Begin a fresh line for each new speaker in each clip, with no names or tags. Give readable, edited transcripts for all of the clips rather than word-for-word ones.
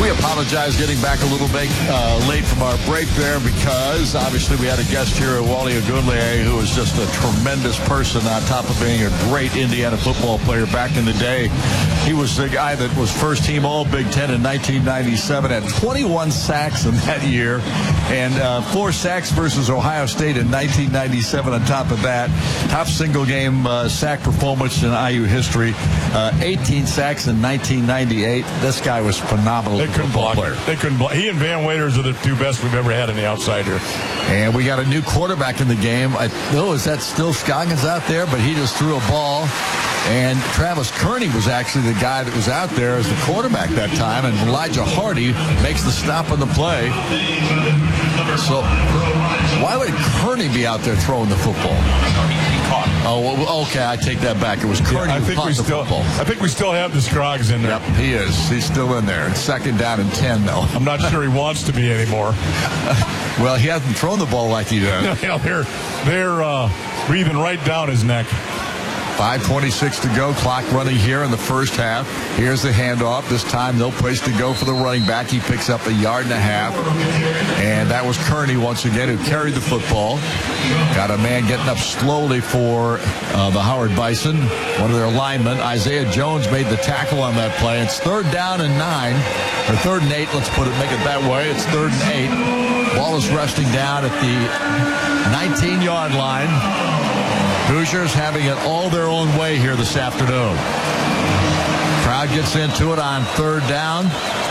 We apologize getting back a little bit late from our break there because obviously we had a guest here, Wally Ogunleye, who was just a tremendous person on top of being a great Indiana football player back in the day. He was the guy that was first team All Big Ten in 1997, had 21 sacks in that year, and 4 sacks versus Ohio State in 1997 on top of that. Top single game sack performance in IU history. 18 sacks in 1998. This guy was phenomenal.
They couldn't block. They couldn't block. He and Van Waiters are the two best we've ever had in the outside here.
And we got a new quarterback in the game. Is that still Scoggins out there? But he just threw a ball. And Travis Kearney was actually the guy that was out there as the quarterback that time. And Elijah Hardy makes the stop on the play. So why would Kearney be out there throwing the football? Oh, well, okay, I take that back. It was Kearney who caught the football.
I think we still have the Scroggs in there.
Yep, he is. He's still in there. It's second down and 10, though.
I'm not sure he wants to be anymore.
Well, he hasn't thrown the ball like he does.
They're breathing right down his neck.
5:26 to go. Clock running here in the first half. Here's the handoff. This time, no place to go for the running back. He picks up 1.5 yards. And that was Kearney once again who carried the football. Got a man getting up slowly for the Howard Bison. One of their linemen, Isaiah Jones, made the tackle on that play. It's 3rd down and 9. Or 3rd and 8, let's make it that way. It's 3rd and 8. Ball is resting down at the 19-yard line. Hoosiers having it all their own way here this afternoon. Crowd gets into it on 3rd down.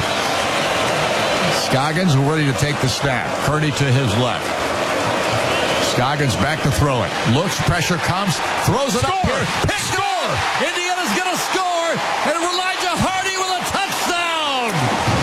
Scoggins ready to take the snap. Kearney to his left. Scoggins back to throw it. Looks, pressure comes, throws it up here. Score! Indiana's going to score, and Elijah Hardy with a touchdown!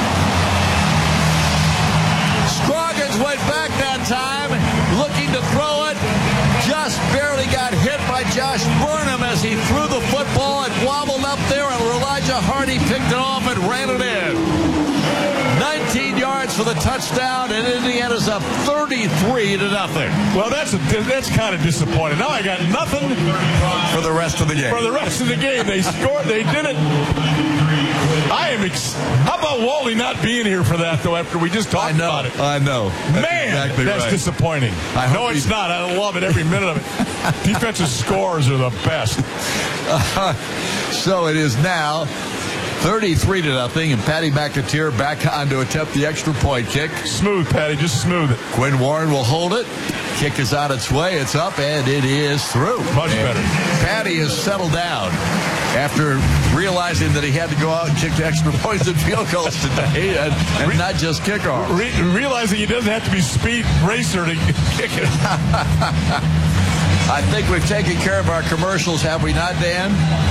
Scoggins went back that time, looking to throw it. Just barely got hit by Josh Burnham as he threw the football. It wobbled up there, and Elijah Hardy picked it off and ran it in. 19 yards for the touchdown, and Indiana's up 33-0.
Well, that's kind of disappointing. Now I got nothing
for the rest of the game.
For the rest of the game, they scored. They did it. How about Wally not being here for that, though, after we just talked about it?
I know.
That's right. Disappointing. No, it's not. I love it every minute of it. Defensive scores are the best.
So it is now 33-0, and Patty McAteer back on to attempt the extra point kick.
Smooth, Patty. Just smooth it.
Quinn Warren will hold it. Kick is on its way. It's up, and it is through.
Much better.
Patty has settled down after realizing that he had to go out and kick the extra points and field goals today and not just kickoff.
Realizing he doesn't have to be speed racer to kick it.
I think we've taken care of our commercials, have we not, Dan?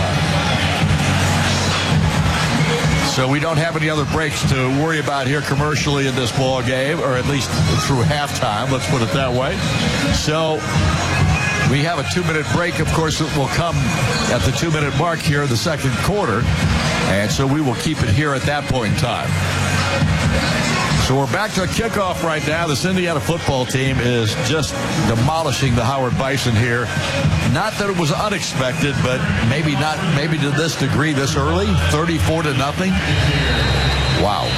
So we don't have any other breaks to worry about here commercially in this ball game, or at least through halftime. Let's put it that way. So we have a 2-minute break. Of course, it will come at the 2-minute mark here in the second quarter. And so we will keep it here at that point in time. So we're back to a kickoff right now. This Indiana football team is just demolishing the Howard Bison here. Not that it was unexpected, but maybe to this degree this early. 34-0. Wow.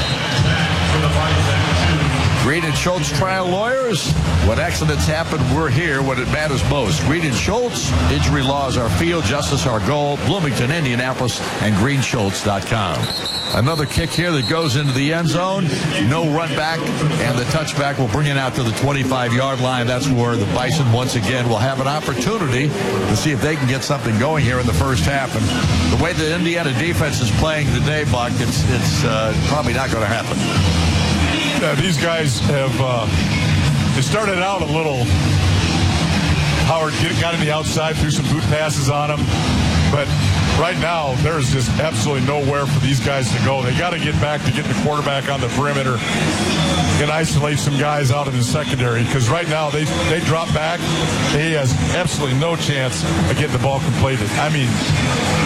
Green and Schultz trial lawyers. When accidents happen, we're here when it matters most. Green and Schultz, injury law is our field, justice our goal. Bloomington, Indianapolis, and greenschultz.com. Another kick here that goes into the end zone. No run back, and the touchback will bring it out to the 25-yard line. That's where the Bison once again will have an opportunity to see if they can get something going here in the first half. And the way the Indiana defense is playing today, Buck, it's probably not going to happen.
These guys have they started out a little. Howard got in the outside, threw some boot passes on him, but right now there's just absolutely nowhere for these guys to go. They got to get back to getting the quarterback on the perimeter and isolate some guys out in the secondary, because right now they drop back. He has absolutely no chance of getting the ball completed. I mean,